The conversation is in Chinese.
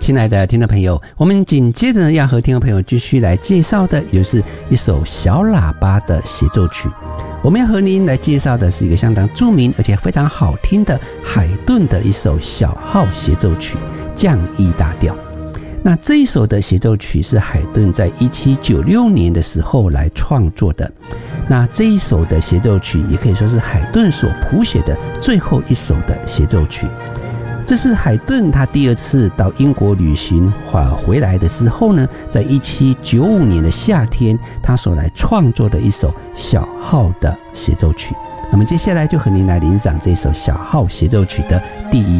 亲爱的听众朋友，我们紧接着要和听众朋友继续来介绍的，也就是一首小喇叭的协奏曲。我们要和您来介绍的是一个相当著名而且非常好听的海顿的一首小号协奏曲降 E 大调。那这一首的协奏曲是海顿在1796年的时候来创作的。那这一首的协奏曲也可以说是海顿所谱写的最后一首的协奏曲。这是海顿他第二次到英国旅行回来的时候呢，在1795年的夏天，他所来创作的一首小号的协奏曲。那么接下来就和您来欣赏这首小号协奏曲的第一